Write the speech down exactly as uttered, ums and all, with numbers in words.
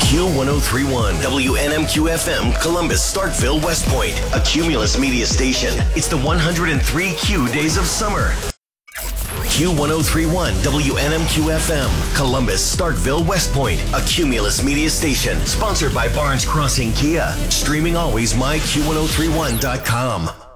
Q one oh three point one, W N M Q F M, Columbus, Starkville, West Point. A Cumulus media station. It's the one hundred three Q days of summer. Q one oh three point one, W N M Q F M, Columbus, Starkville, West Point. A Cumulus media station. Sponsored by Barnes Crossing Kia. Streaming always, my Q one oh three one dot com.